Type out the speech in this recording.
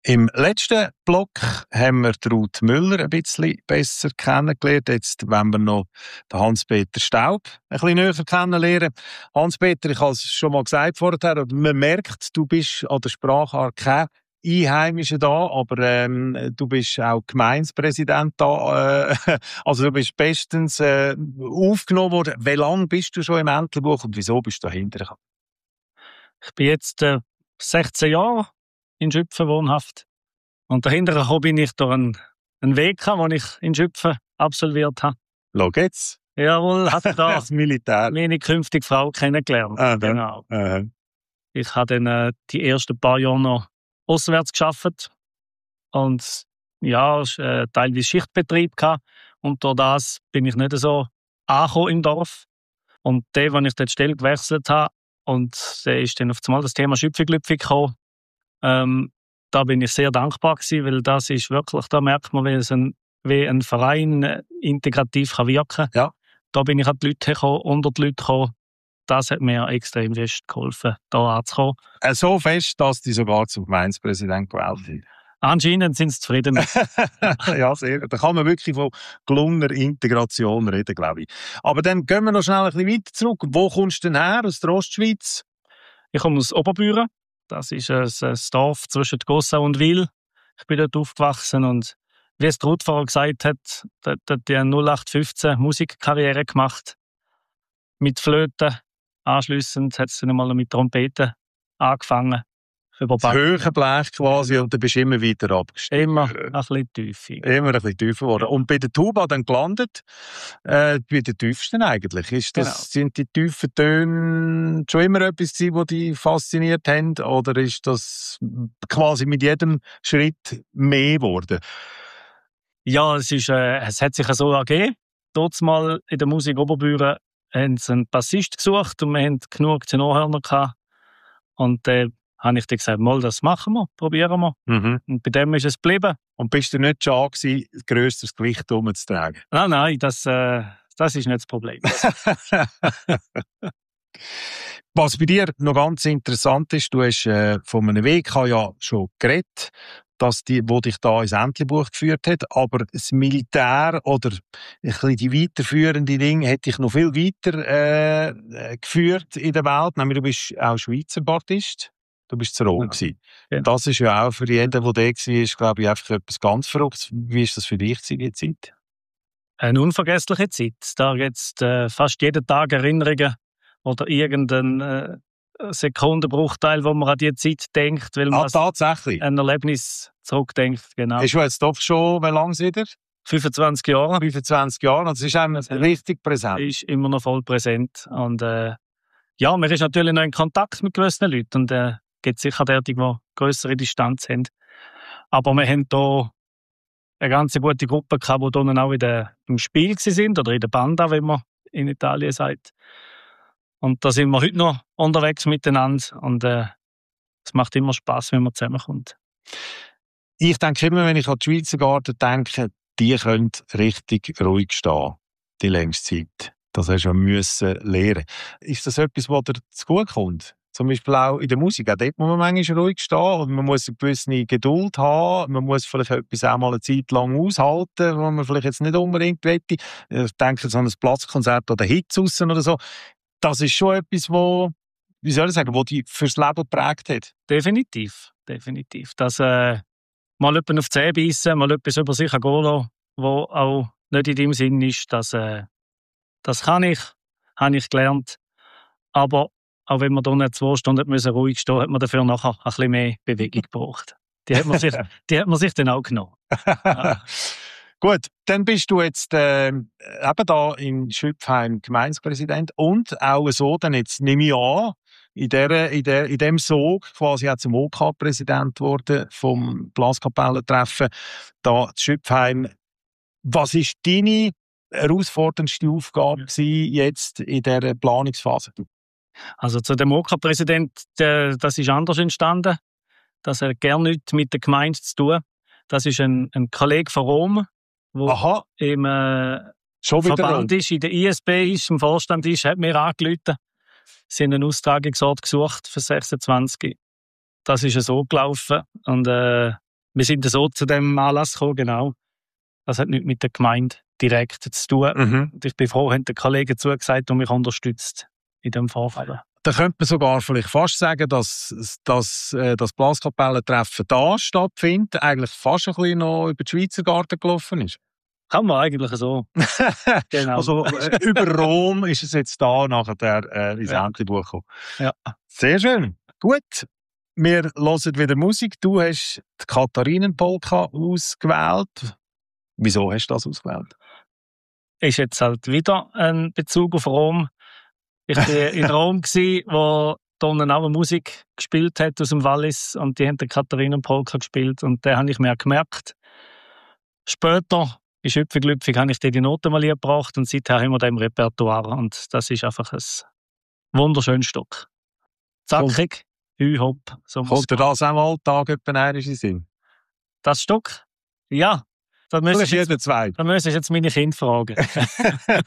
Im letzten Block haben wir Ruth Müller ein bisschen besser kennengelernt. Jetzt wollen wir noch den Hans-Peter Staub ein bisschen näher kennenlernen. Hans-Peter, ich habe es schon mal gesagt vorher, man merkt, du bist an der Sprachart kein Einheimischer da, aber du bist auch Gemeindepräsident da. Also du bist bestens aufgenommen worden. Wie lange bist du schon im Entlebuch und wieso bist du dahinter gekommen? Ich bin jetzt 16 Jahre in Schüpfen wohnhaft. Und dahinter bin ich durch einen Weg, den ich in Schüpfen absolviert habe. Schau jetzt. Jawohl, habe da das Militär. meine künftige Frau kennengelernt. Genau. Ich habe dann die ersten paar Jahre noch auswärts gearbeitet. Und ja, teilweise Schichtbetrieb gehabt. Und durch das bin ich nicht so angekommen im Dorf. Und der, als ich dort die Stelle gewechselt habe, und der ist dann auf einmal das Thema Schüpfi-Glüpfi gekommen. Da bin ich sehr dankbar gewesen, weil das ist wirklich, da merkt man, wie ein Verein integrativ kann wirken kann. Ja. Da bin ich an die Leute gekommen, unter die Leute gekommen. Das hat mir extrem fest geholfen, da anzukommen. So fest, dass die sogar zum Gemeindepräsident gewählt sind. Anscheinend sind sie zufrieden. Ja, sehr. Da kann man wirklich von gelungener Integration reden, glaube ich. Aber dann gehen wir noch schnell ein bisschen weiter zurück. Wo kommst du denn her? Aus der Ostschweiz? Ich komme aus Oberbüren. Das ist ein Dorf zwischen Gossau und Wil. Ich bin dort aufgewachsen und wie es Ruth vorher gesagt hat, dort hat die 0815 Musikkarriere gemacht. Mit Flöten. Anschliessend hat es dann mal mit Trompeten angefangen. Das höhere Blech quasi und dann bist du immer weiter abgestiegen. Immer ein bisschen tiefer. Immer ein bisschen tiefer geworden. Und bei der Tuba dann gelandet, bei den tiefsten eigentlich. Sind die tiefen Töne schon immer etwas gewesen, das dich fasziniert haben? Oder ist das quasi mit jedem Schritt mehr geworden? Ja, es hat sich so ergeben. Dort mal in der Musik Oberbüren haben sie einen Bassist gesucht und wir hatten genug Tenorhörner gehabt. Und habe ich dann gesagt, mal, das machen wir, probieren wir. Mhm. Und bei dem ist es geblieben. Und bist du nicht schade gewesen, ein grösseres Gewicht umzutragen? Nein, das ist nicht das Problem. Was bei dir noch ganz interessant ist, du hast von einem Weg ja schon geredet, wo dich da ins Entlebuch geführt hat, aber das Militär oder ein bisschen die weiterführenden Dinge hätte dich noch viel weiter geführt in der Welt. Nämlich, du bist auch Schweizer Baptist. Du bist zu Rom gewesen. Ja. Das ist ja auch für jeden, der da war, glaube ich, einfach etwas ganz Verrücktes. Wie war das für dich in dieser Zeit? Eine unvergessliche Zeit. Da gibt es fast jeden Tag Erinnerungen oder irgendeinen Sekundenbruchteil, wo man an die Zeit denkt, weil man tatsächlich ein Erlebnis zurückdenkt. Genau. Ist jetzt doch schon, wie lange wieder? 25 Jahre. 25 Jahre, das ist einem richtig präsent. Ist immer noch voll präsent. Und ja, man ist natürlich noch in Kontakt mit gewissen Leuten und gibt sicher derartig, die grössere Distanz haben. Aber wir haben hier eine ganz gute Gruppe gehabt, die dann auch im Spiel waren oder in der Banda, wie man in Italien sagt. Und da sind wir heute noch unterwegs miteinander und es macht immer Spass, wenn man zusammenkommt. Ich denke immer, wenn ich an die Schweizer Garde denke, die können richtig ruhig stehen, die längste Zeit. Das hast du müssen lernen. Ist das etwas, was dir zu gut kommt? Zum Beispiel auch in der Musik. Auch dort muss man manchmal ruhig stehen und man muss eine gewisse Geduld haben. Man muss vielleicht etwas auch mal eine Zeit lang aushalten, was man vielleicht jetzt nicht unbedingt möchte. Ich denke jetzt an ein Platzkonzert oder Hits draussen oder so. Das ist schon etwas, wo dich fürs Leben geprägt hat. Definitiv. Dass mal jemanden auf die Zähne beißen, mal etwas über sich gehen lassen, was auch nicht in deinem Sinn ist, das habe ich gelernt. Aber auch wenn man da nicht 2 Stunden ruhig stehen musste, hat man dafür nachher ein bisschen mehr Bewegung gebraucht. Die hat man sich dann auch genommen. Ja. Gut, dann bist du jetzt eben da in Schüpfheim Gemeindepräsident und auch so, dann jetzt nehme ich an, in dem Sog quasi auch zum OK-Präsident geworden vom Blaskapellentreffen da in Schüpfheim. Was ist deine herausforderndste Aufgabe jetzt in dieser Planungsphase? Also zu dem OK-Präsident, das ist anders entstanden. Das hat gerne nichts mit der Gemeinde zu tun. Das ist ein Kollege von Rom, der im Verband ist, in der ISB ist, im Vorstand ist, hat mir angerufen. Sie haben einen Austragungsort gesucht für 26. Das ist so gelaufen. Und Wir sind so zu dem Anlass gekommen, genau. Das hat nichts mit der Gemeinde direkt zu tun. Und ich bin froh, haben die Kollegen zugesagt und mich unterstützt in diesem Vorfall. Da könnte man sogar vielleicht fast sagen, dass das Blaskapellentreffen da stattfindet, eigentlich fast ein bisschen noch über den Schweizer Garten gelaufen ist. Kann man eigentlich so. Genau. Also über Rom ist es jetzt da nachher ins Entlebuch gekommen. Ja. Sehr schön. Gut. Wir hören wieder Musik. Du hast die Katharinenpolka ausgewählt. Wieso hast du das ausgewählt? Ist jetzt halt wieder ein Bezug auf Rom. Ich war in Rom, wo Donner auch Musik gespielt hat aus dem Wallis und die haben den Katharinenpolka gespielt und den habe ich mir gemerkt. Später, in Schüpfenglüpfig, habe ich die Noten mal gebracht und seither haben wir den im Repertoire und das ist einfach ein wunderschönes Stück. Zackig, Hü-Hopp. So kommt dir das auch im Alltag etwa in den Sinn? Das Stück? Ja. Dann müsstest du jetzt meine Kinder fragen.